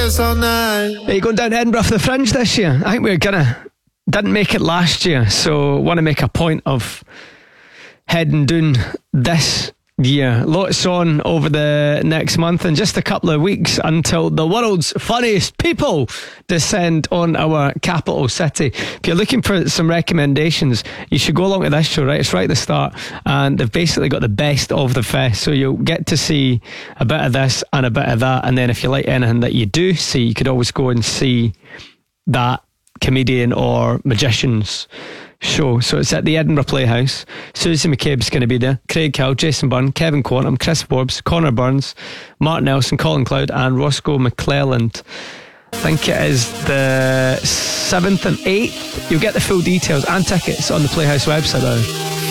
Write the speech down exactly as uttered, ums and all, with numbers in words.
dance all night. Are you going down to Edinburgh for the Fringe this year? I think we're gonna. Didn't make it last year, so want to make a point of heading down this year. Lots on over the next month and just a couple of weeks until the world's funniest people descend on our capital city. If you're looking for some recommendations, you should go along to this show, right? It's right at the start, and they've basically got the best of the fest, so you'll get to see a bit of this and a bit of that, and then if you like anything that you do see, you could always go and see that comedian or magician's show. So it's at the Edinburgh Playhouse. Susie McCabe's going to be there, Craig Kell, Jason Byrne, Kevin Quantum, Chris Forbes, Connor Burns, Martin Nelson, Colin Cloud and Roscoe McClelland. I think it is the seventh and eighth. You'll get the full details and tickets on the Playhouse website though.